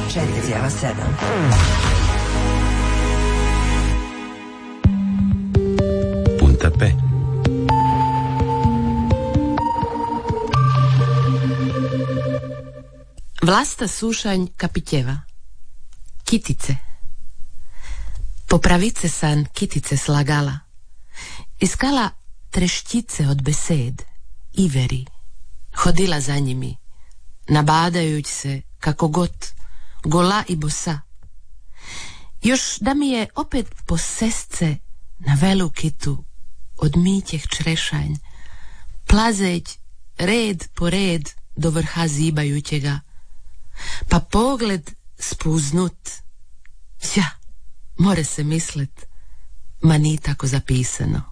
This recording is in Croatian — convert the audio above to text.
4,7. Punta P. Vlasta Sušanj Kapitjeva. Kitice. Po pravice san kitice slagala. Iskala treščice od besed, iveri. Hodila za njimi, nabadajuć se kako god, gola i bosa. Još da mi je opet posesce na velu kitu od mitjeh črešanj, plazeć red po red do vrha zibajućega, pa pogled spuznut. Ja, more se mislet, ma ni tako zapisano.